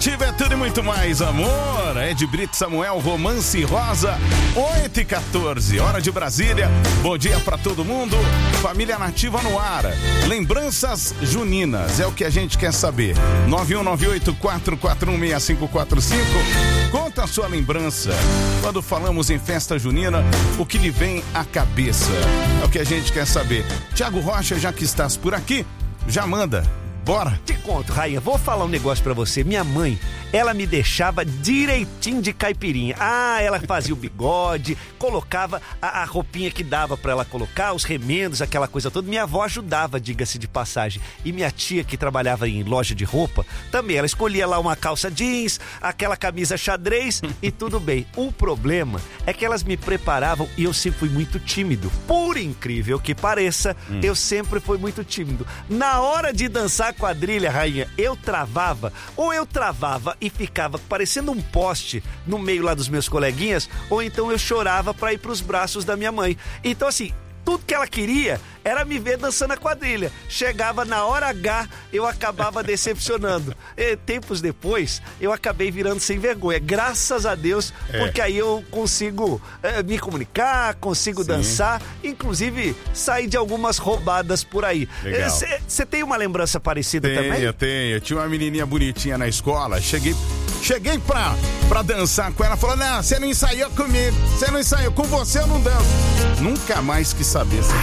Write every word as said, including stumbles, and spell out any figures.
Nativa é tudo e muito mais, amor. Ed Brito, Samuel, Romance Rosa, oito e quatorze, hora de Brasília. Bom dia pra todo mundo. Família Nativa no ar. Lembranças juninas, é o que a gente quer saber. nove um nove oito, quatro quatro um, seis cinco quatro cinco. Conta a sua lembrança. Quando falamos em festa junina, o que lhe vem à cabeça? É o que a gente quer saber. Tiago Rocha, já que estás por aqui, já manda. Bora. Te conto, Rainha, vou falar um negócio pra você. Minha mãe, ela me deixava direitinho de caipirinha. Ah, ela fazia o bigode, colocava a, a roupinha que dava pra ela colocar, os remendos, aquela coisa toda. Minha avó ajudava, diga-se de passagem. E minha tia, que trabalhava em loja de roupa, também, ela escolhia lá uma calça jeans, aquela camisa xadrez e tudo bem. O problema é que elas me preparavam e eu sempre fui muito tímido. Por incrível que pareça, hum. eu sempre fui muito tímido. Na hora de dançar quadrilha, Rainha, eu travava, ou eu travava e ficava parecendo um poste no meio lá dos meus coleguinhas, ou então eu chorava pra ir pros braços da minha mãe. Então assim, tudo que ela queria era me ver dançando a quadrilha. Chegava na hora H, eu acabava decepcionando. E, tempos depois, eu acabei virando sem vergonha. Graças a Deus, é. porque aí eu consigo é, me comunicar, consigo Sim. dançar, inclusive sair de algumas roubadas por aí. Você tem uma lembrança parecida tenho, também? Eu tenho, eu tinha uma menininha bonitinha na escola, cheguei... Cheguei pra, pra dançar com ela, falou, não, você não ensaiou comigo, você não ensaiou, com você eu não danço. Nunca mais quis saber.